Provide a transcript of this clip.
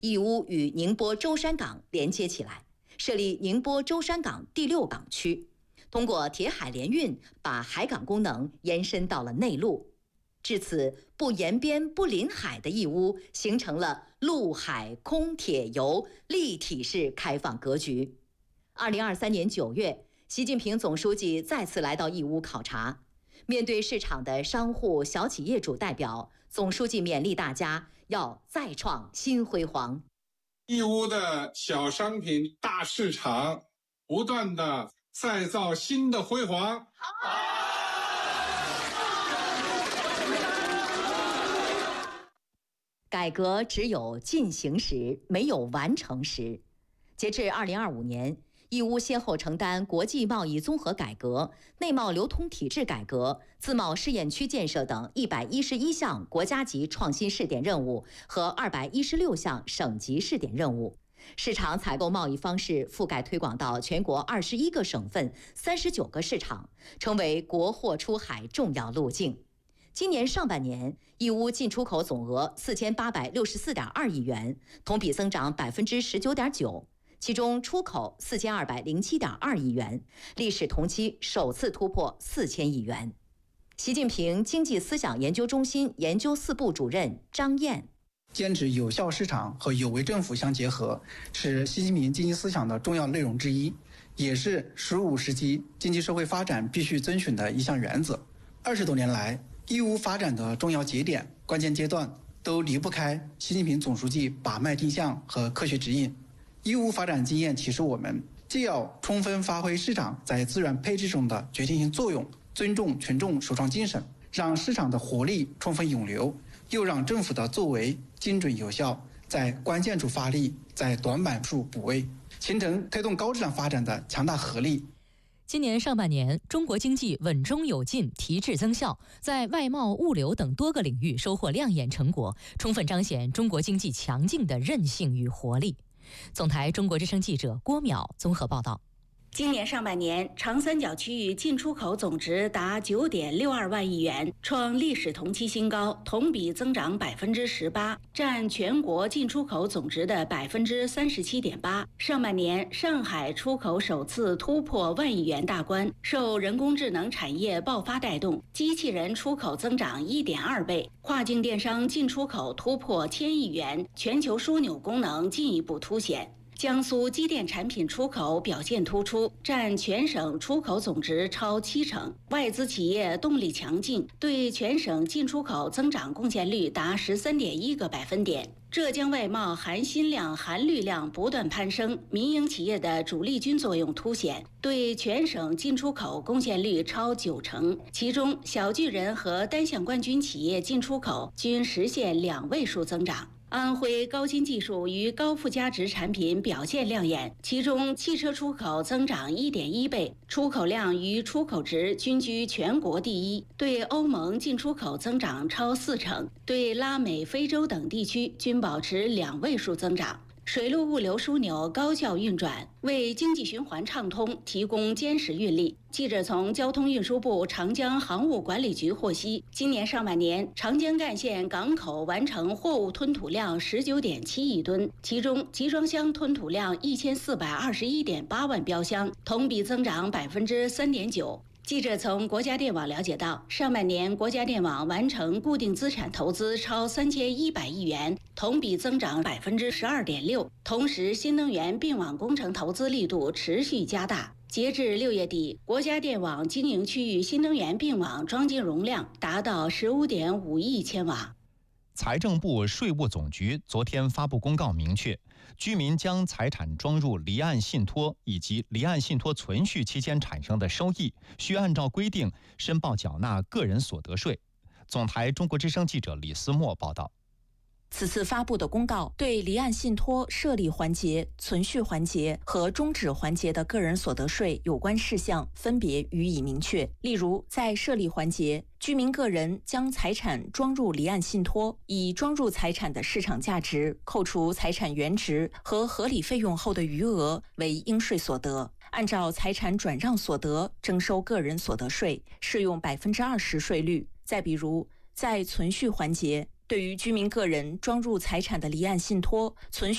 义乌与宁波舟山港连接起来，设立宁波舟山港第6港区，通过铁海联运，把海港功能延伸到了内陆。至此，不沿边不临海的义乌形成了陆海空铁邮立体式开放格局。2023年9月，习近平总书记再次来到义乌考察，面对市场的商户、小企业主代表，总书记勉励大家要再创新辉煌。 义乌的小商品大市场不断的再造新的辉煌。 改革只有进行时，没有完成时。截至2025年，义乌先后承担国际贸易综合改革、内贸流通体制改革、自贸试验区建设等111项国家级创新试点任务和216项省级试点任务。市场采购贸易方式覆盖推广到全国21个省份、39个市场，成为国货出海重要路径。今年上半年，义乌进出口总额4864.2亿元，同比增长19.9%，其中出口4207.2亿元，历史同期首次突破4000亿元。习近平经济思想研究中心研究4部主任张燕： 坚持有效市场和有为政府相结合，是习近平经济思想的重要内容之一，也是15世纪经济社会发展必须遵循的一项原则。20多年来，义乌发展的重要节点、关键阶段都离不开习近平总书记把脉定向和科学指引。义乌发展经验提示我们，既要充分发挥市场在资源配置中的决定性作用，尊重群众首创精神，让市场的活力充分涌流，又让政府的作为精准有效，在关键处发力，在短板处补位，形成推动高质量发展的强大合力。 今年上半年，中国经济稳中有进，提质增效，在外贸、物流等多个领域收获亮眼成果，充分彰显中国经济强劲的韧性与活力。总台中国之声记者郭淼综合报道。 今年上半年，长三角区域进出口总值达9.62万亿元，创历史同期新高，同比增长18%，占全国进出口总值的37.8%。上半年，上海出口首次突破万亿元大关，受人工智能产业爆发带动，机器人出口增长1.2倍，跨境电商进出口突破1000亿元，全球枢纽功能进一步凸显。江苏机电产品出口表现突出，占全省出口总值超70%，外资企业动力强劲，对全省进出口增长贡献率达13.1个百分点。浙江外贸含薪量、含绿量不断攀升，民营企业的主力军作用凸显，对全省进出口贡献率超90%，其中小巨人和单项冠军企业进出口均实现2位数增长。安徽高新技术与高附加值产品表现亮眼，其中汽车出口增长1.1倍，出口量与出口值均居全国第一，对欧盟进出口增长超40%，对拉美、非洲等地区均保持2位数增长。水陆物流枢纽高效运转，为经济循环畅通提供坚实运力。记者从交通运输部长江航务管理局获悉，今年上半年，长江干线港口完成货物吞吐量19.7亿吨，其中集装箱吞吐量1421.8万标箱，同比增长3.9%。记者从国家电网了解到，上半年国家电网完成固定资产投资超3100亿元，同比增长12.6%。同时，新能源并网工程投资力度持续加大。截至6月底，国家电网经营区域新能源并网装机容量达到15.5亿千瓦。 财政部、税务总局昨天发布公告，明确居民将财产装入离岸信托以及离岸信托存续期间产生的收益，需按照规定申报缴纳个人所得税。总台中国之声记者李思墨报道。 此次发布的公告对离岸信托设立环节、存续环节和终止环节的个人所得税有关事项分别予以明确。例如，在设立环节，居民个人将财产装入离岸信托，以装入财产的市场价值扣除财产原值和合理费用后的余额为应税所得，按照财产转让所得征收个人所得税，适用20%税率。再比如，在存续环节，对于居民个人装入财产的离岸信托存续